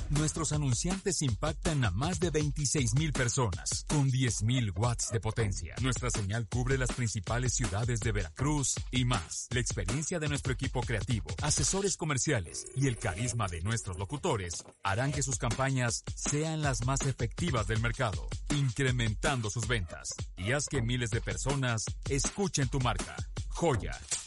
Nuestros anunciantes impactan a más de 26,000 personas, con 10,000 watts de potencia. Nuestra señal cubre las principales ciudades de Veracruz y más. La experiencia de nuestro equipo creativo, asesores comerciales y el carisma de nuestros locutores harán que sus campañas sean las más efectivas del mercado, incrementando sus ventas. Y haz que miles de personas escuchen tu marca. Joya,